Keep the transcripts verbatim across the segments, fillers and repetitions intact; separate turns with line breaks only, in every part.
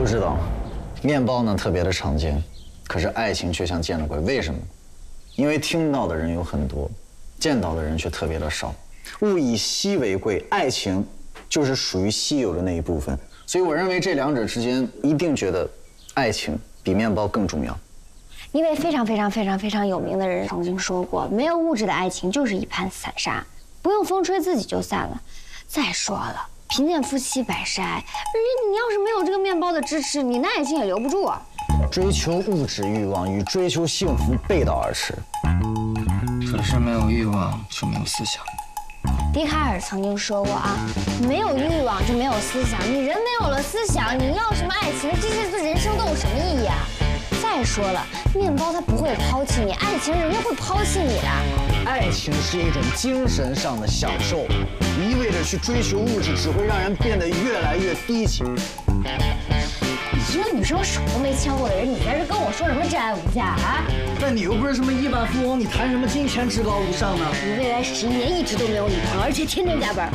知道，面包呢特别的常见，可是爱情却像见了鬼。为什么？因为听到的人有很多，见到的人却特别的少。物以稀为贵，爱情就是属于稀有的那一部分。所以我认为这两者之间一定觉得爱情比面包更重要。
一位非常非常非常非常有名的人曾经说过，没有物质的爱情就是一盘散沙，不用风吹自己就散了。再说了，贫贱夫妻百事哀，人你要是没有这个面包的支持，你那爱情也留不住啊。
追求物质欲望与追求幸福背道而驰。
可是没有欲望就没有思想。
笛卡尔曾经说过啊，没有欲望就没有思想，你人没有了思想，你要什么爱情？这些对人生都有什么意义啊？再说了，面包它不会抛弃你，爱情人家会抛弃你的。
爱情是一种精神上的享受，一味的去追求物质，只会让人变得越来越低级。
你一个女生手都没牵过的人，你在这跟我说什么真爱无价啊？
但你又不是什么亿万富翁，你谈什么金钱至高无上呢？
你未来十年一直都没有女朋友，而且天天加班。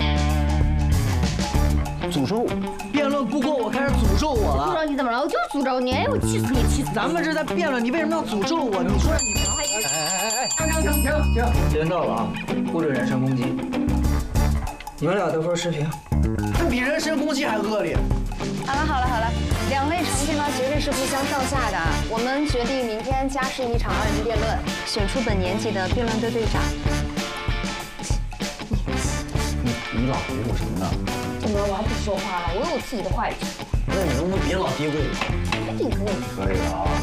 诅咒我，
辩论不过我开始诅咒我了。
诅咒你怎么了？我就是诅咒你！哎，我气死你，气死你！
咱们这在辩论，你为什么要诅咒我？你说你……哎哎哎哎！停停停停停！时间到了啊！不准人身攻击。你们俩得分持平。这比人身攻击还恶劣。
好了好了好了，两位成绩呢绝对是不相上下的。我们决定明天加试一场二人辩论，选出本年级的辩论队队长。
你你老嘀咕什么呢？
怎么了？我还不说话了？我有自己的话语权。
那你能不能别老嘀咕我？
这个
可以了啊。